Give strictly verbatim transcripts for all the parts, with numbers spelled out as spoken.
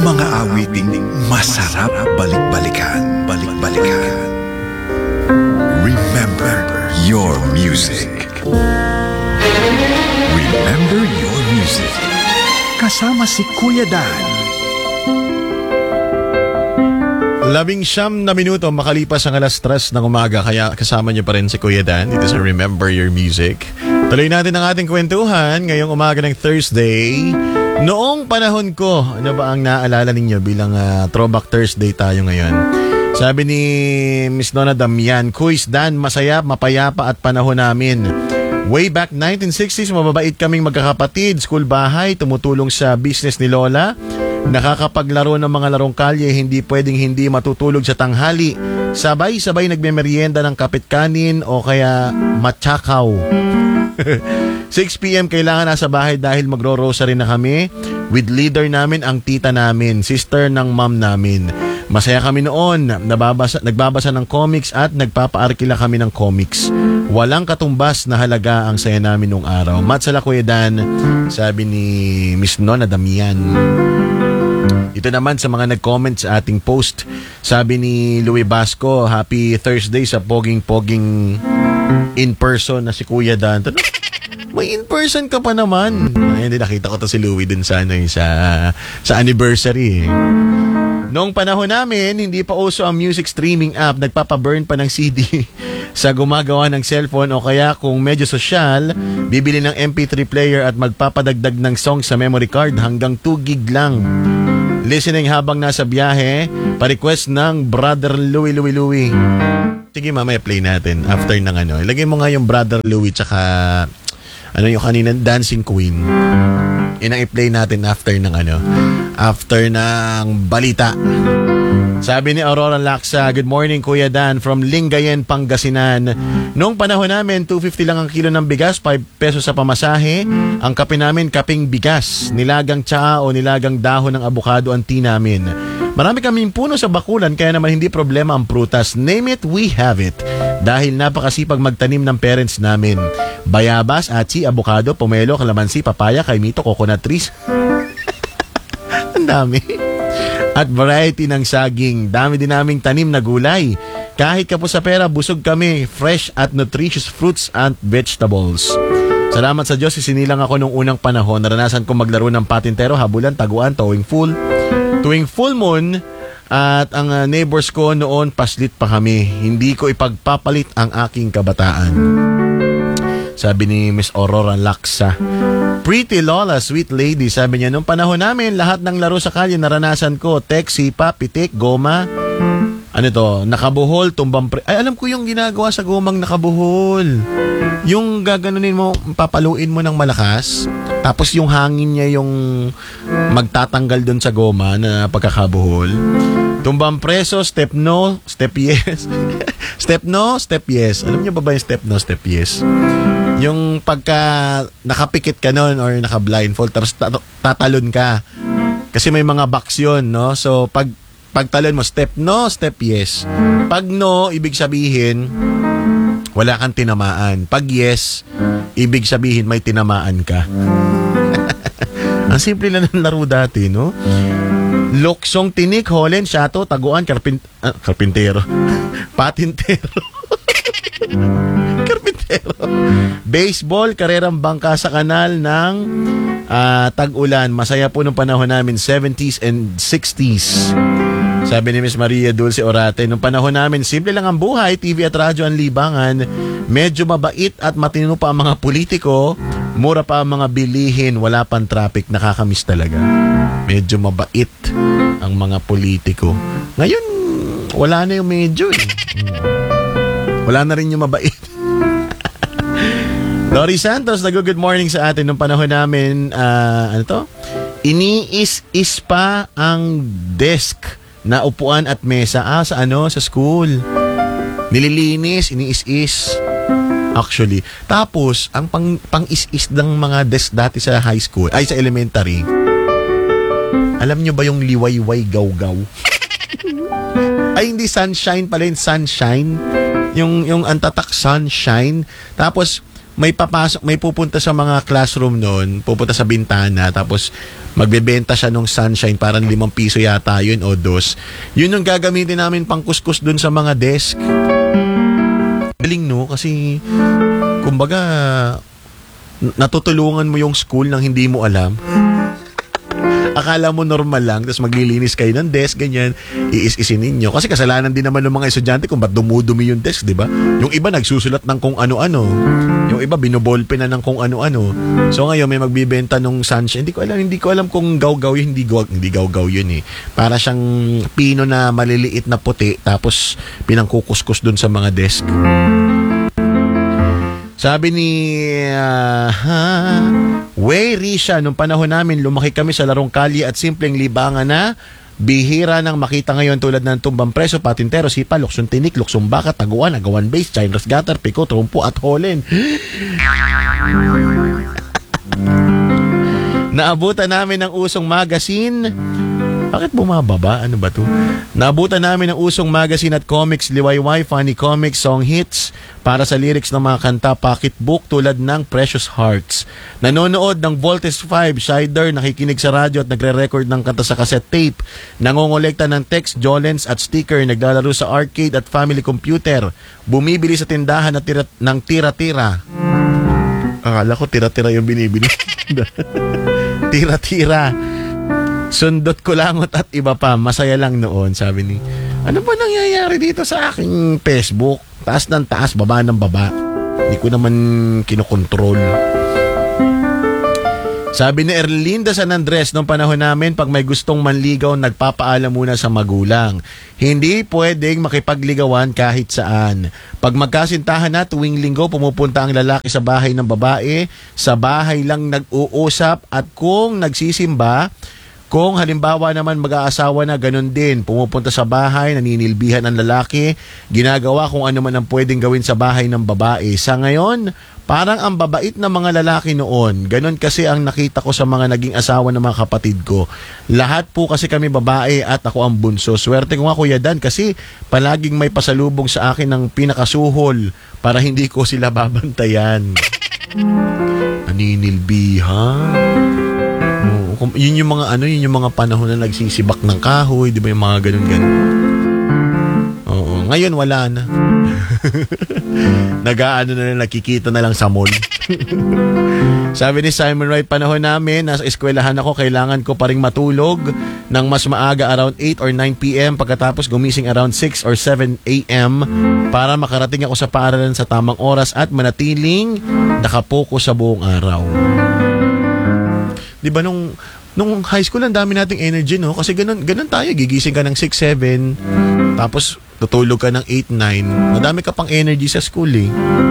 Mga awiting masarap balik-balikan. Balik-balikan. Remember your music. Remember your music. Kasama si Kuya Dan. Labing siyam na minuto makalipas ang alas tres ng umaga, kaya kasama niyo pa rin si Kuya Dan dito sa Remember Your Music. Tuloy natin ang ating kwentuhan ngayong umaga ng Thursday. Noong panahon ko, ano ba ang naaalala ninyo bilang uh, Throwback Thursday tayo ngayon? Sabi ni Miss Nona Damian, Kuis Dan, masaya, mapayapa at panahon namin. Way back nineteen sixties, mababait kaming magkakapatid, school bahay, tumutulong sa business ni Lola. Nakakapaglaro ng mga larong kalye, hindi pwedeng hindi matutulog sa tanghali. Sabay-sabay nagmemeryenda ng kapit kanin o kaya matsakaw. six p.m. kailangan nasa bahay dahil magro-rosary na kami. With leader namin ang tita namin, sister ng mom namin. Masaya kami noon, nababasa, nagbabasa ng comics at nagpapaarkila kami ng comics. Walang katumbas na halaga ang saya namin noong araw. Matsala Kuya Dan, sabi ni Miss Nona Damian. Ito naman sa mga nag-comment sa ating post. Sabi ni Louie Basco, happy Thursday sa poging-poging in-person na si Kuya Dan. May in-person ka pa naman. Ay, hindi, nakita ko to si Louie dun sa, ano, sa, sa anniversary. Noong panahon namin, hindi pa uso ang music streaming app. Nagpapaburn pa ng C D sa gumagawa ng cellphone o kaya kung medyo sosyal, bibili ng M P three player at magpapadagdag ng song sa memory card hanggang two gig lang. Listening habang nasa biyahe, pa-request ng Brother Louie Louie Louie. Sige, mamaya play natin after ng ano. Ilagay mo nga yung Brother Louie tsaka ano yung kanina, Dancing Queen. Inang i-play natin after ng ano, after ng balita. Sabi ni Aurora Laksa, good morning Kuya Dan from Lingayen, Pangasinan. Noong panahon namin, two fifty lang ang kilo ng bigas, five pesos sa pamasahe. Ang kape namin, kaping bigas, nilagang tsaa o nilagang dahon ng abukado ang tea namin. Marami kaming puno sa bakulan kaya naman hindi problema ang prutas. Name it, we have it. Dahil napakasipag magtanim ng parents namin. Bayabas, atsi, abukado, pomelo, kalamansi, papaya, kaimito, coconut trees. Ang dami. At variety ng saging. Dami din naming tanim na gulay. Kahit kapos sa pera, busog kami. Fresh at nutritious fruits and vegetables. Salamat sa Diyos, isinilang ako nung unang panahon. Naranasan ko maglaro ng patintero, habulan, taguan, tuwing full. Tuwing full moon, at ang uh, neighbors ko noon, paslit pa kami. Hindi ko ipagpapalit ang aking kabataan. Sabi ni Miss Aurora Laksa. Pretty Lola, sweet lady, sabi niya, nung panahon namin, lahat ng laro sa kalye naranasan ko. Tek, sipa, pitik, goma. Ano to? Nakabuhol, tumbang pre... Ay, alam ko yung ginagawa sa gomang nakabuhol. Yung gaganunin mo, papaluin mo ng malakas. Tapos yung hangin niya yung magtatanggal dun sa goma na pagkakabuhol. Tumbang preso, step no, step yes. Step no, step yes. Alam niyo ba ba yung step no, step yes? Yung pagka nakapikit ka nun or naka-blindfold, tapos tatalon ka. Kasi may mga box yun, no? So, pag pagtalon mo, step no, step yes. Pag no, ibig sabihin, wala kang tinamaan. Pag yes, ibig sabihin may tinamaan ka. Ang simple lang ng laro dati, no? Loksong, tinik, holen, syato, taguan, karpin, ah, karpintero. Patintero. Karpintero. Baseball, karerang bangka sa kanal ng uh, tag-ulan. Masaya po nung panahon namin, seventies and sixties. Sabi ni Miss Maria Dulce Orate, nung panahon namin, simple lang ang buhay, T V at radyo ang libangan. Medyo mabait at matino pa ang mga politiko. Mura pa ang mga bilihin, wala pang traffic, nakakamiss talaga. Medyo mabait ang mga politiko. Ngayon, wala na yung medyo eh. Wala na rin yung mabait. Dory Santos, nag-good morning sa atin. Nung panahon namin, uh, ano to? Iniis-is pa ang desk na upuan at mesa. Ah, sa ano? Sa school. Nililinis, iniis-is. Actually. Tapos, ang pang, pang-is-is ng mga desk dati sa high school, ay sa elementary, alam nyo ba yung liwayway gaw-gaw? Ay, hindi sunshine pala yung sunshine. Yung, yung antatak sunshine. Tapos, may papasok, may pupunta sa mga classroom noon, pupunta sa bintana, tapos magbebenta siya ng sunshine, parang limang piso yata yun o dos. Yun yung gagamitin namin pang kuskus dun sa mga desk. Galing, no? Kasi, kumbaga, natutulungan mo yung school nang hindi mo alam. Akala mo normal lang, tapos maglilinis kayo ng desk, ganyan, iis-isin ninyo. Kasi kasalanan din naman ng mga estudyante kung ba't dumudumi yung desk, di ba? Yung iba nagsusulat ng kung ano-ano. Yung iba binoballpen na ng kung ano-ano. So ngayon may magbibenta ng sunshine. Hindi ko alam, hindi ko alam kung gaw-gaw yun, hindi gaw, hindi gaw-gaw yun eh. Para siyang pino na maliliit na puti, tapos pinangkukuskus dun sa mga desk. Sabi ni uh, ha, Way Risha, nung panahon namin, lumaki kami sa larong kalye at simpleng libangan na bihira nang makita ngayon tulad ng tumbang preso, patintero, sipa, luksong tinik, luksong baka, taguan, agawan base, Chinese gutter, piko, trumpo at holen. Naabutan namin ng usong magazine. Bakit bumababa? Ano ba to? Naabutan namin ng usong magazine at comics, liwayway, funny comics, song hits, para sa lyrics ng mga kanta, pocketbook tulad ng Precious Hearts. Nanonood ng Voltes five, Shider, nakikinig sa radyo at nagre-record ng kanta sa cassette tape. Nangongolekta ng text, jolens at sticker, naglalaro sa arcade at family computer. Bumibili sa tindahan na tira, ng tira-tira. Akala ko tira-tira yung binibili. Tira-tira. Sundot ko langot at iba pa. Masaya lang noon, sabi ni. Ano ba nangyayari dito sa aking Facebook? Taas ng taas, baba ng baba. Hindi ko naman kinokontrol. Sabi ni Erlinda San Andres, noong panahon namin, pag may gustong manligaw, nagpapaalam muna sa magulang. Hindi pwedeng makipagligawan kahit saan. Pag magkasintahan na tuwing linggo, pumupunta ang lalaki sa bahay ng babae. Sa bahay lang nag-uusap at kung nagsisimba, kung halimbawa naman mag-aasawa na, ganun din. Pumupunta sa bahay, naninilbihan ang lalaki, ginagawa kung ano man ang pwedeng gawin sa bahay ng babae. Sa ngayon, parang ang babait na mga lalaki noon. Ganun kasi ang nakita ko sa mga naging asawa ng mga kapatid ko. Lahat po kasi kami babae at ako ang bunso. Swerte ko nga, Kuya Dan, kasi palaging may pasalubong sa akin ng pinakasuhol para hindi ko sila babantayan. Naninilbihan. Oh, yun yung mga ano, yun yung mga panahon na nagsisibak ng kahoy, di ba, yung mga ganun-ganun. Oo, ngayon wala na. Nag-aano na lang, nakikita na lang sa mall. Sabi ni Simon Wright, panahon namin, nasa eskwelahan ako, kailangan ko pa ring matulog ng mas maaga around eight or nine p.m. pagkatapos gumising around six or seven a.m. para makarating ako sa paaralan sa tamang oras at manatiling nakapokus sa buong araw. Di ba nung, nung high school, ang dami nating energy, no? Kasi ganun, ganun tayo, gigising ka ng six, seven, tapos tutulog ka ng eight, nine. Madami ka pang energy sa school, eh.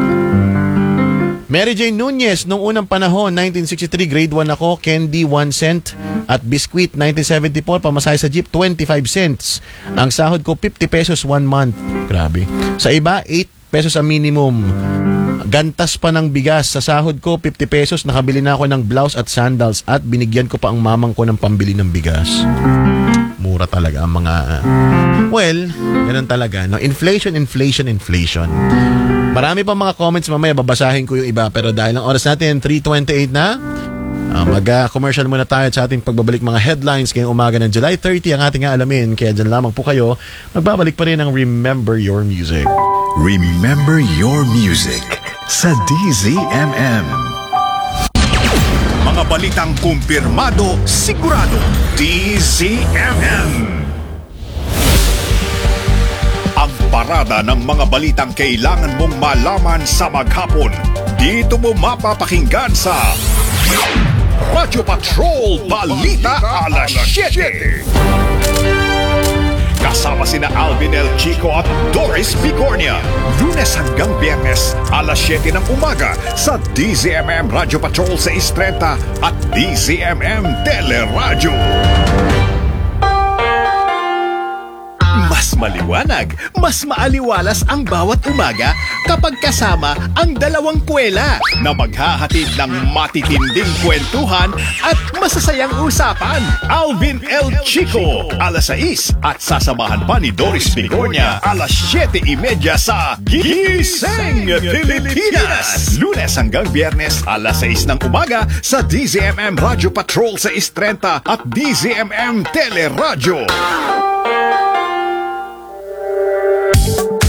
Mary Jane Nunez, nung unang panahon, nineteen sixty-three, grade one ako, candy one cent, at biscuit nineteen seventy-four, pamasahe sa jeep twenty-five cents. Ang sahod ko fifty pesos one month. Grabe. Sa iba, eight pesos ang minimum. Gantas pa ng bigas. Sa sahod ko, fifty pesos, nakabili na ako ng blouse at sandals at binigyan ko pa ang mamang ko ng pambili ng bigas. Mura talaga ang mga... Uh, well, ganun talaga. No? Inflation, inflation, inflation. Marami pa mga comments mamaya, babasahin ko yung iba. Pero dahil ang oras natin, three twenty-eight na, uh, mag-commercial muna tayo sa ating pagbabalik mga headlines ngayong umaga ng July thirty. Ang ating alamin, kaya dyan lamang po kayo. Magbabalik pa rin ang Remember Your Music. Remember Your Music sa D Z M M. Mga balitang kumpirmado, sigurado, D Z M M. Ang parada ng mga balitang kailangan mong malaman sa maghapon. Dito mo mapapakinggan sa Radyo Patrol Balita Alas siyete. Kasama sina Alvin El Chico at Doris Bigornia. Lunes hanggang Biyernes, alas siyete ng umaga sa D Z M M Radio Patrol six thirty at D Z M M Teleradio. Mas maliwanag, mas maaliwalas ang bawat umaga kapag kasama ang dalawang kwela na maghahatid ng matitinding kwentuhan at masasayang usapan. Alvin L. Chico, alas sais at sasamahan pa ni Doris Bigornia, alas siyete trenta sa Gising Pilipinas. Lunes hanggang Biyernes, alas sais ng umaga sa D Z M M Radio Patrol sais trenta at D Z M M Teleradyo.